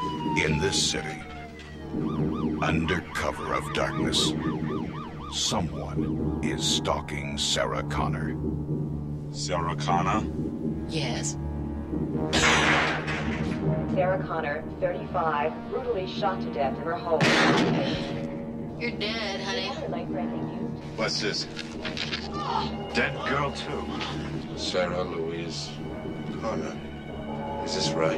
In this city, under cover of darkness, someone is stalking Sarah Connor. Sarah Connor? Yes. Sarah Connor, 35, brutally shot to death in her home. You're dead, honey. What's this? Dead girl, too. Sarah Louise Connor. Is this right?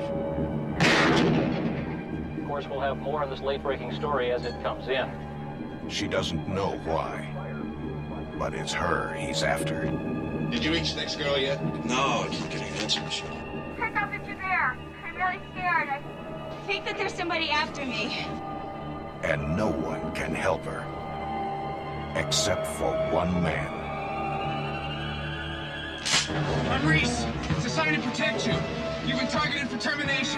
Of course, we'll have more on this late-breaking story as it comes in. She doesn't know why, but it's her he's after. Did you reach the next girl yet? No, I didn't get an answer, Michelle. Turns out that you're there. I'm really scared. I think that there's somebody after me. And no one can help her, except for one man. I'm Reese. It's assigned to protect you. You've been targeted for termination.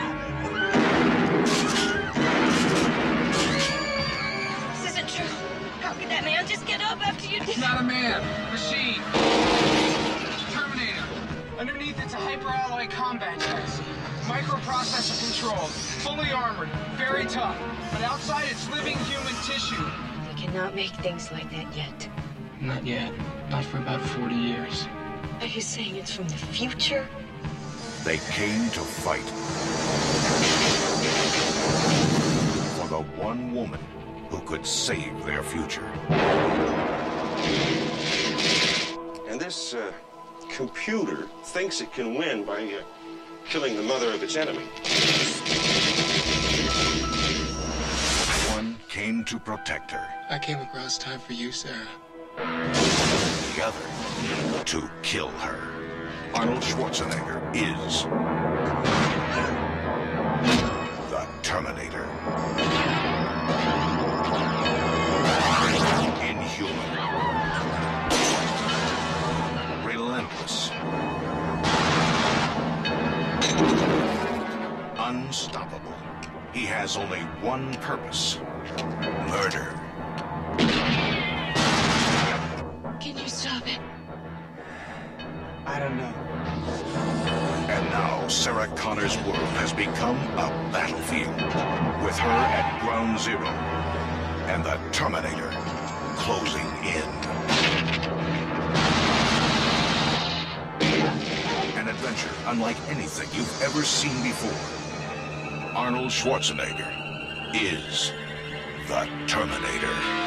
This isn't true. How could that man just get up after you did? It's not a man. Machine. Terminator. Underneath, it's a hyperalloy combat chassis. Microprocessor controlled. Fully armored. Very tough. But outside, it's living human tissue. They cannot make things like that yet. Not yet. Not for about 40 years. Are you saying it's from the future? They came to fight for the one woman who could save their future. And this computer thinks it can win by killing the mother of its enemy. One came to protect her. I came across time for you, Sarah. The other to kill her. Arnold Schwarzenegger is the Terminator. Inhuman. Relentless. Unstoppable. He has only one purpose: murder. Can you stop it? I don't know. And now Sarah Connor's world has become a battlefield, with her at ground zero and the Terminator closing in. An adventure unlike anything you've ever seen before. Arnold Schwarzenegger is the Terminator.